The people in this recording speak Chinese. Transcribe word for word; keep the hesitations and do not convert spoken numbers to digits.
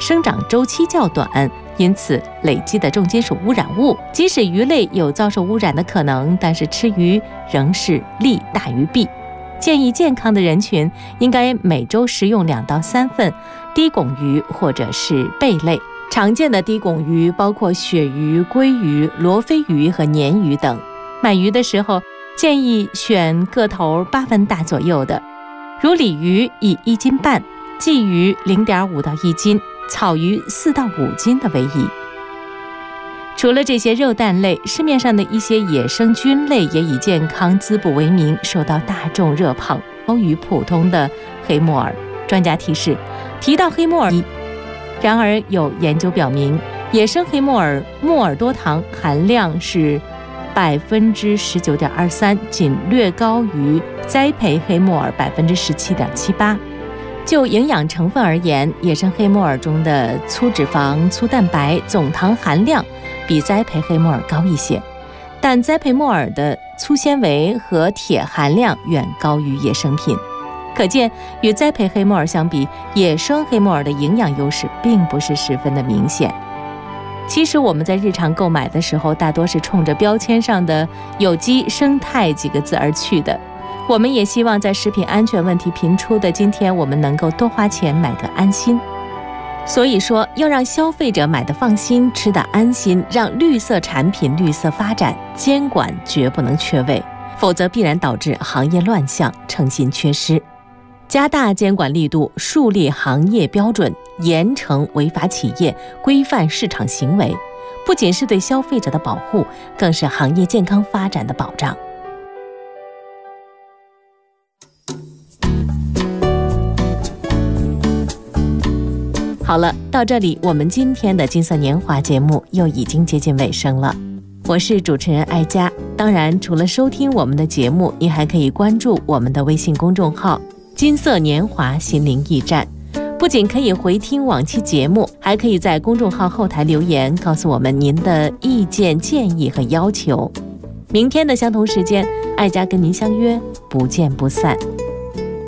生长周期较短，因此累积的重金属污染物，即使鱼类有遭受污染的可能，但是吃鱼仍是利大于弊。建议健康的人群应该每周食用两到三份低汞鱼或者是贝类。常见的低汞鱼包括鳕鱼、鲑鱼、罗非鱼和鲶鱼等。买鱼的时候建议选个头八分大左右的，如鲤鱼以一斤半，鲫鱼零点五到一斤，草鱼四到五斤的为宜。除了这些肉蛋类，市面上的一些野生菌类也以健康滋补为名，受到大众热捧，高于普通的黑木耳。专家提示，提到黑木耳，然而有研究表明，野生黑木耳木耳多糖含量是百分之十九点二三，仅略高于栽培黑木耳百分之十七点七八。就营养成分而言，野生黑木耳中的粗脂肪、粗蛋白总糖含量比栽培黑木耳高一些，但栽培木耳的粗纤维和铁含量远高于野生品。可见，与栽培黑木耳相比，野生黑木耳的营养优势并不是十分的明显。其实我们在日常购买的时候，大多是冲着标签上的有机、生态几个字而去的。我们也希望在食品安全问题频出的今天，我们能够多花钱买得安心。所以说，要让消费者买得放心，吃得安心，让绿色产品绿色发展，监管绝不能缺位，否则必然导致行业乱象，诚信缺失。加大监管力度，树立行业标准，严惩违法企业，规范市场行为，不仅是对消费者的保护，更是行业健康发展的保障。好了，到这里，我们今天的金色年华节目又已经接近尾声了。我是主持人艾佳。当然，除了收听我们的节目，您还可以关注我们的微信公众号金色年华心灵驿站，不仅可以回听往期节目，还可以在公众号后台留言，告诉我们您的意见建议和要求。明天的相同时间，艾佳跟您相约，不见不散。